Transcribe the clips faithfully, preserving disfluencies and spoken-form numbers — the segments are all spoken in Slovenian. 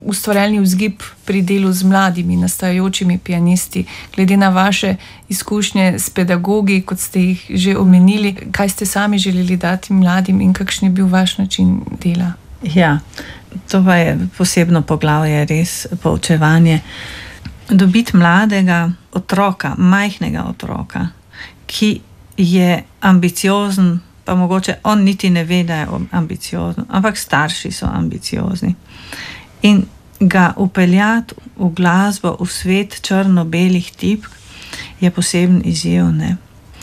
ustvarjalni vzgib pri delu z mladimi, nastajajočimi pianisti, glede na vaše izkušnje s pedagogi, kot ste jih že omenili, kaj ste sami želeli dati mladim in kakšen je bil vaš način dela? Ja, to pa je posebno poglavje, res poučevanje. Dobiti mladega otroka, majhnega otroka, ki je ambiciozen, pa mogoče on niti ne ve, da je ambiciozen, ampak starši so ambiciozni. In ga upeljati v glasbo, v svet črno-belih tipk, je poseben izziv, ne.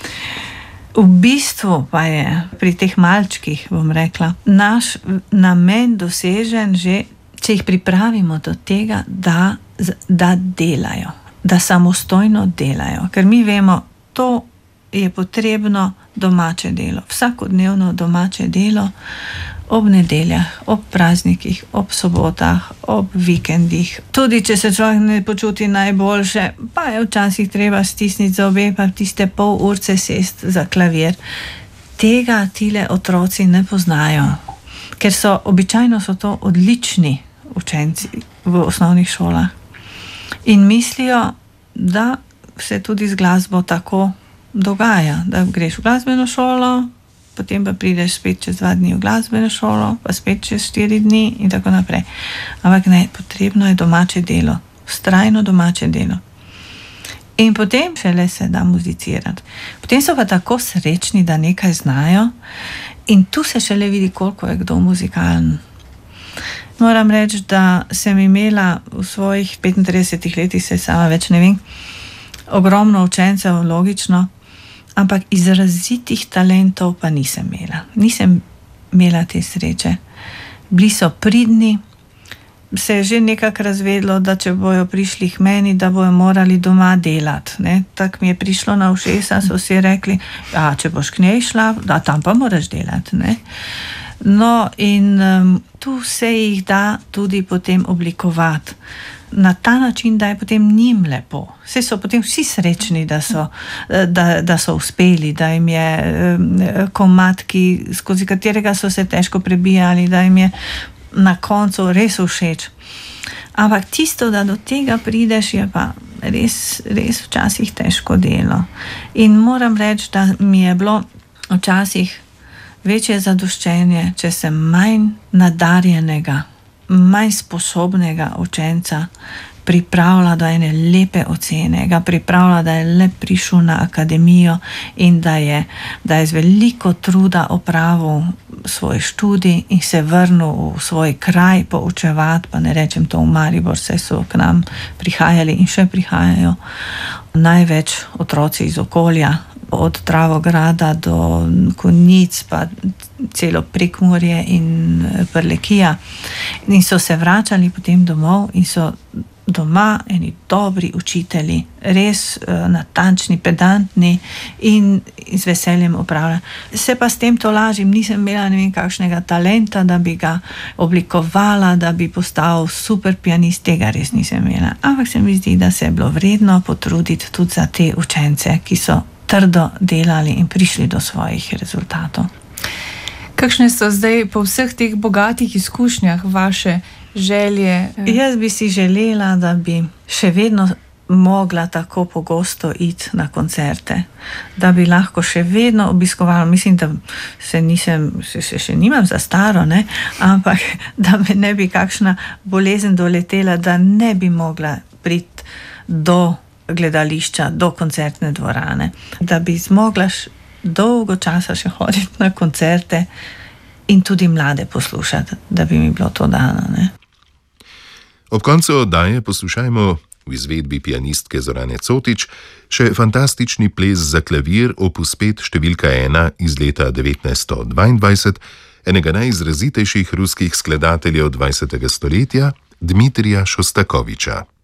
V bistvu pa je pri teh malčkih, bom rekla, naš namen dosežen že, če jih pripravimo do tega, da, da delajo, da samostojno delajo. Ker mi vemo, to je potrebno domače delo, vsakodnevno domače delo, ob nedeljah, ob praznikih, ob sobotah, ob vikendih. Tudi če se človek ne počuti najboljše, pa je včasih treba stisniti zobe, pa tiste pol urce sest za klavir. Tega tile otroci ne poznajo, ker so običajno so to odlični učenci v osnovnih šolah. In mislijo, da se tudi z glasbo tako dogaja, da greš v glasbeno šolo, potem pa prideš spet čez dva dni v glasbeno šolo, pa spet čez štiri dni in tako naprej. Ampak ne, potrebno je domače delo, vztrajno domače delo. In potem šele se da muzicirati. Potem so pa tako srečni, da nekaj znajo in tu se šele vidi, koliko je kdo muzikalen. Moram reči, da sem imela v svojih petintridesetih letih, se sama več ne vem, ogromno učencev, logično, ampak izrazitih talentov pa nisem imela. Nisem imela te sreče. Bili so pridni, se je že nekako razvedlo, da če bojo prišli k meni, da bojo morali doma delati. Ne? Tak mi je prišlo na ušesa, so si rekli, a če boš k njej šla, da tam pa moraš delati. Ne? No in um, tu se jih da tudi potem oblikovati na ta način, da je potem njim lepo. Vse so potem vsi srečni, da so, da, da so uspeli, da jim je komad, ki, skozi katerega so se težko prebijali, da jim je na koncu res všeč. Ampak tisto, da do tega prideš, je pa res, res včasih težko delo. In moram reči, da mi je bilo včasih večje zadoščenje, če sem manj nadarjenega, manj sposobnega učenca pripravila do ene lepe ocene, ga pripravila, da je le prišel na akademijo in da je, da je z veliko truda opravil svoj študij in se vrnil v svoj kraj poučevati, pa ne rečem to v Maribor, saj so k nam prihajali in še prihajajo največ otroci iz okolja, od Dravograda do Konjic, pa celo Prekmurje in Prlekija. In so se vračali potem domov in so doma eni dobri učitelji, res uh, natančni, pedantni in z veseljem opravljali. Se pa s tem to lažim, nisem imela ne vem kakšnega talenta, da bi ga oblikovala, da bi postal super pianist, tega res nisem imela. Ampak se mi zdi, da se je bilo vredno potruditi tudi za te učence, ki so trdo delali in prišli do svojih rezultatov. Kakšne so zdaj po vseh teh bogatih izkušnjah vaše želje? Jaz bi si želela, da bi še vedno mogla tako pogosto iti na koncerte, da bi lahko še vedno obiskovala. Mislim, da se nisem, se, se še nimam za staro, ne? Ampak da me ne bi kakšna bolezen doletela, da ne bi mogla priti do gledališča, do koncertne dvorane, da bi zmogla dolgo časa še hoditi na koncerte in tudi mlade poslušati, da bi mi bilo to dano. Ne? Ob koncu oddaje poslušajmo v izvedbi pianistke Zorane Cotič še fantastični ples za klavir opus pet številka ena iz leta devetnajststo dvaindvajset, enega najizrazitejših ruskih skladateljev dvajsetega stoletja, Dmitrija Šostakoviča.